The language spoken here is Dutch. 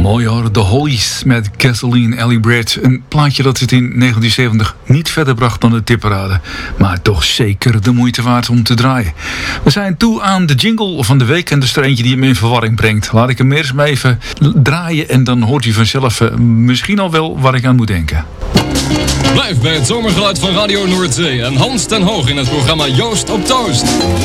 Mooi hoor, The Hollies met Gasoline Alley Bridge. Een plaatje dat het in 1970 niet verder bracht dan de tipparade. Maar toch zeker de moeite waard om te draaien. We zijn toe aan de jingle van de week. En er is er eentje die hem in verwarring brengt. Laat ik hem eerst maar even draaien. En dan hoort u vanzelf misschien al wel waar ik aan moet denken. Blijf bij het zomergeluid van Radio Noordzee. En Hans ten Hoog in het programma Joost op Toast.